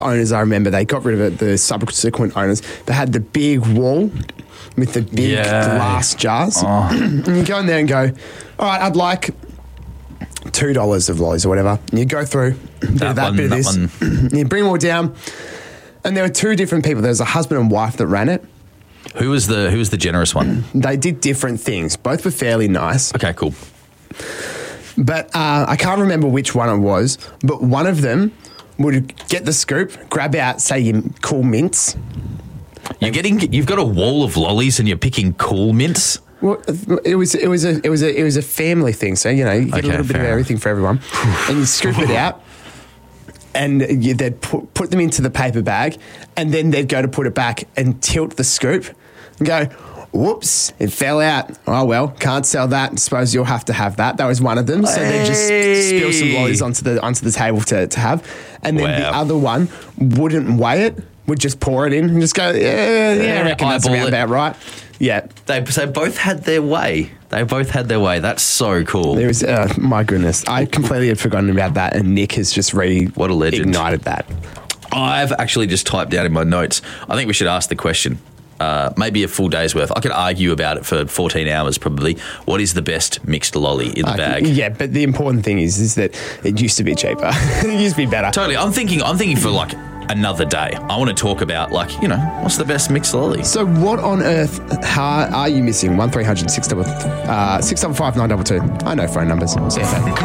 owners, I remember, they got rid of it, the subsequent owners. They had the big wall with the big glass jars. And you go in there and go, all right, I'd like $2 of lollies or whatever. And you go through, bit of that, bit of this. And you bring them all down. And there were two different people. There was a husband and wife that ran it. Who was the generous one? They did different things. Both were fairly nice. Okay, cool. But I can't remember which one it was, but one of them would get the scoop, grab out, say, your Cool Mints. You've got a wall of lollies and you're picking Cool Mints? Well, it was a family thing, so you get a little bit of everything for everyone, and you scoop it out, and they'd put them into the paper bag, and then they'd go to put it back and tilt the scoop, and go, whoops, it fell out. Oh well, can't sell that. Suppose you'll have to have that. That was one of them. So they just spill some lollies onto the table to have, and then the other one wouldn't weigh it. Would just pour it in and just go, I reckon that's around about right. Yeah. They both had their way. That's so cool. There was, my goodness, I completely had forgotten about that, and Nick has just what a legend. Ignited that. I've actually just typed down in my notes, I think we should ask the question. Maybe a full day's worth. I could argue about it for 14 hours probably. What is the best mixed lolly in the bag? Yeah, but the important thing is that it used to be cheaper. It used to be better. Totally. I'm thinking for like another day. I want to talk about what's the best mixed lolly. So what on earth are you missing? 1300 655 922. I know phone numbers. CFA.